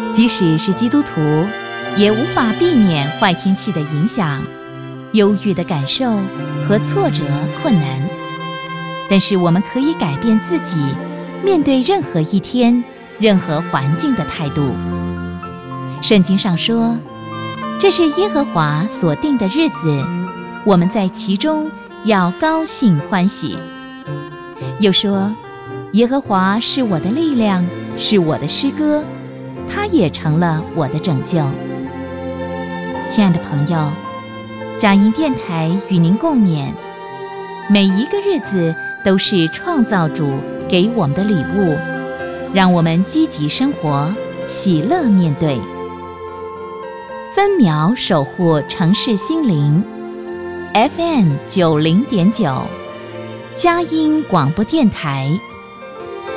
即使是基督徒，也无法避免坏天气的影响、忧郁的感受和挫折、困难。但是我们可以改变自己面对任何一天、任何环境的态度。圣经上说，这是耶和华所定的日子，我们在其中要高兴欢喜。又说，耶和华是我的力量，是我的诗歌，他也成了我的拯救。亲爱的朋友，佳音电台与您共勉，每一个日子都是创造主给我们的礼物，让我们积极生活，喜乐面对。分秒守护城市心灵 FM 90.9，佳音广播电台。